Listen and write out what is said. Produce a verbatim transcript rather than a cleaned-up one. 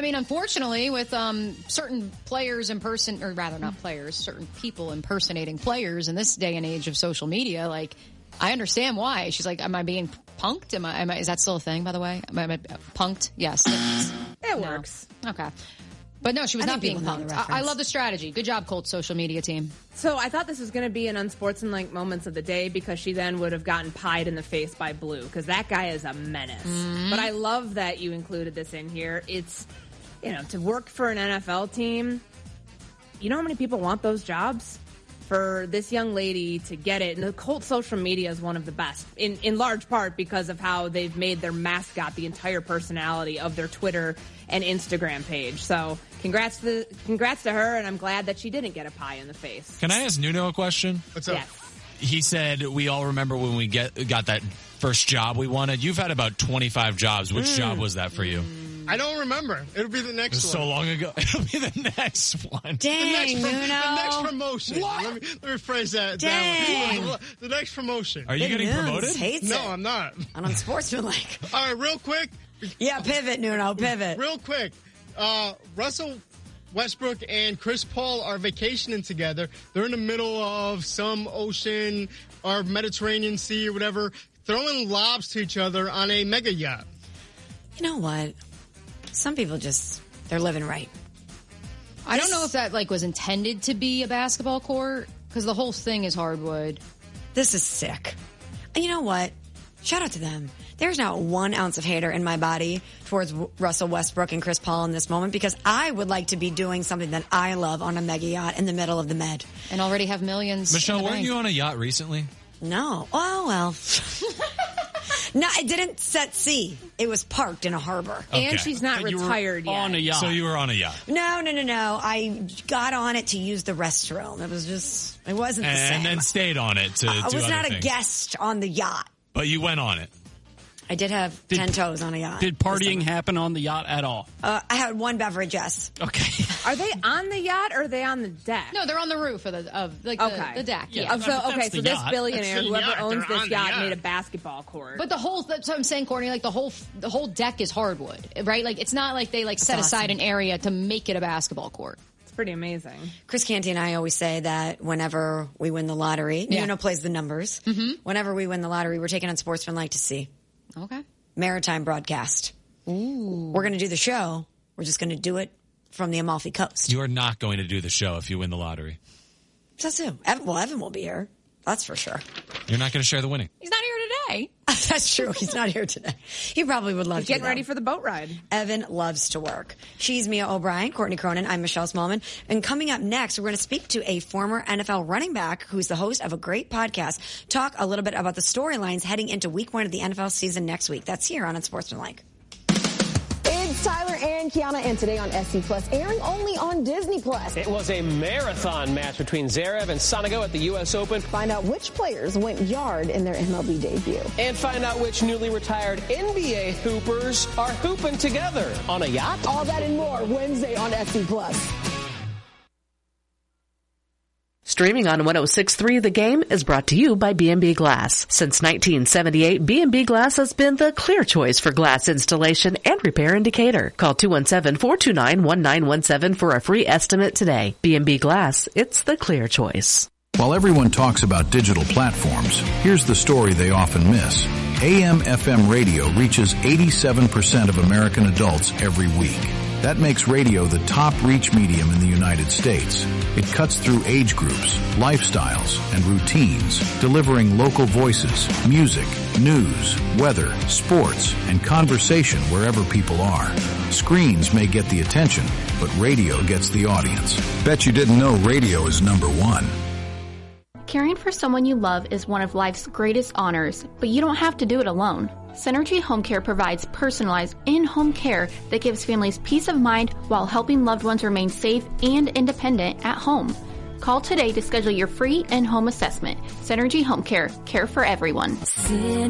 I mean, unfortunately, with um, certain players imperson, or rather not players, certain people impersonating players in this day and age of social media, like, I understand why. She's like, am I being punked? Am I, am I, is that still a thing, by the way? Am I, am I punked? Yes. It no. works. Okay. But no, she was I not being punked. I, I love the strategy. Good job, Colts social media team. So I thought this was going to be an unsportsmanlike moments of the day because she then would have gotten pied in the face by Blue because that guy is a menace. Mm-hmm. But I love that you included this in here. It's, you know, to work for an N F L team, you know how many people want those jobs? For this young lady to get it, and the Colts social media is one of the best, in, in large part because of how they've made their mascot the entire personality of their Twitter and Instagram page. So congrats to the, congrats to her, and I'm glad that she didn't get a pie in the face. Can I ask Nuno a question? What's up? Yes. He said we all remember when we get got that first job we wanted. You've had about twenty-five jobs. Which mm. job was that for you? I don't remember. It'll be the next one. So long ago. It'll be the next one. Dang, the next Nuno. The next promotion. What? Let me, let me phrase that. Dang. Down. The next promotion. Are you Big getting Nunes promoted? Hates no, it. I'm not. And unsportsmanlike. All right, real quick. Yeah, pivot, Nuno, pivot. Real quick. Uh, Russell Westbrook and Chris Paul are vacationing together. They're in the middle of some ocean or Mediterranean Sea or whatever, throwing lobs to each other on a mega yacht. You know what? Some people just, they're living right. I this, don't know if that like was intended to be a basketball court because the whole thing is hardwood. This is sick. And you know what? Shout out to them. There's not one ounce of hater in my body towards Russell Westbrook and Chris Paul in this moment because I would like to be doing something that I love on a mega yacht in the middle of the Med. And already have millions. Michelle, weren't you on a yacht recently? No. Oh, well. No, I didn't set sea. It was parked in a harbor. Okay. And she's not you retired yet. On a yacht. So you were on a yacht. No, no, no, no. I got on it to use the restroom. It was just, it wasn't and, the same. And then stayed on it to I do was other not things. a guest on the yacht. But you went on it. I did have did, ten toes on a yacht. Did partying happen on the yacht at all? Uh, I had one beverage, yes. Okay. Are they on the yacht or are they on the deck? No, they're on the roof of the of like okay. the, the deck. Yeah. yeah. So okay, so this yacht. billionaire, whoever yacht. owns they're this yacht, yacht, made a basketball court. But the whole that's what I'm saying, Courtney. Like the whole the whole deck is hardwood, right? Like it's not like they like that's set awesome. aside an area to make it a basketball court. It's pretty amazing. Chris Canty and I always say that whenever we win the lottery, yeah. Nuno plays the numbers. Mm-hmm. Whenever we win the lottery, we're taking on Sportsmanlike to see. Okay. Maritime broadcast. Ooh. We're going to do the show. We're just going to do it from the Amalfi Coast. You are not going to do the show if you win the lottery. That's who. Evan, well, Evan will be here. That's for sure. You're not going to share the winning. He's not here today. That's true. He's not here today. He probably would love He's to. Getting ready for the boat ride. Evan loves to work. She's Mia O'Brien, Courtney Cronin. I'm Michelle Smallman. And coming up next, we're going to speak to a former N F L running back who's the host of a great podcast. Talk a little bit about the storylines heading into week one of the N F L season next week. That's here on Unsportsmanlike. It's Tyler and Kiana, and today on S C Plus, airing only on Disney Plus. It was a marathon match between Zverev and Sonego at the U S Open. Find out which players went yard in their M L B debut. And find out which newly retired N B A hoopers are hooping together on a yacht. All that and more Wednesday on S C Plus. Streaming on one oh six point three The Game is brought to you by B and B Glass. Since nineteen seventy-eight, B and B Glass has been the clear choice for glass installation and repair in Decatur. Call two one seven, four two nine, one nine one seven for a free estimate today. B and B Glass, it's the clear choice. While everyone talks about digital platforms, here's the story they often miss. A M F M radio reaches eighty-seven percent of American adults every week. That makes radio the top reach medium in the United States. It cuts through age groups, lifestyles, and routines, delivering local voices, music, news, weather, sports, and conversation wherever people are. Screens may get the attention, but radio gets the audience. Bet you didn't know radio is number one. Caring for someone you love is one of life's greatest honors, but you don't have to do it alone. Synergy Home Care provides personalized in-home care that gives families peace of mind while helping loved ones remain safe and independent at home. Call today to schedule your free in-home assessment. Synergy Home Care, care for everyone.